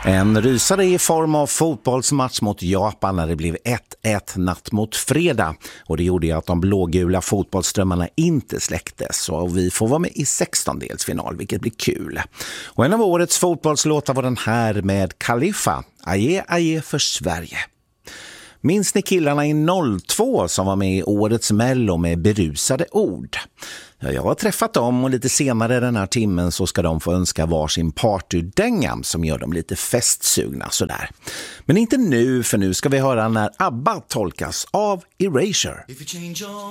En rysare i form av fotbollsmatch mot Japan när det blev 1-1 natt mot fredag. Och det gjorde att de blågula fotbollsströmmarna inte släcktes. Och vi får vara med i 16-delsfinal, vilket blir kul. Och en av årets fotbollslåtar var den här med Khalifa. Aje, aje för Sverige. Minns ni killarna i 02 som var med i årets Mello med berusade ord? Ja, jag har träffat dem och lite senare den här timmen så ska de få önska varsin partydänga som gör dem lite festsugna sådär. Men inte nu, för nu ska vi höra när ABBA tolkas av Erasure.